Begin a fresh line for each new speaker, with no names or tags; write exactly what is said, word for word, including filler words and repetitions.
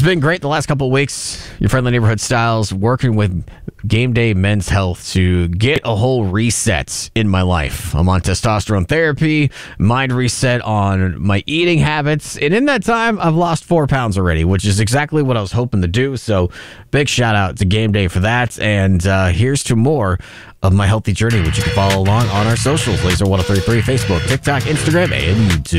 been great the last couple of weeks. Your friendly neighborhood Styles working with Game Day Men's Health to get a whole reset in my life. I'm on testosterone therapy, mind reset on my eating habits, and in that time, I've lost four pounds already, which is exactly what I was hoping to do. So big shout out to Game Day for that. And uh, here's to more of my healthy journey, which you can follow along on our socials. Laser one oh three three, Facebook, TikTok, Instagram, and YouTube.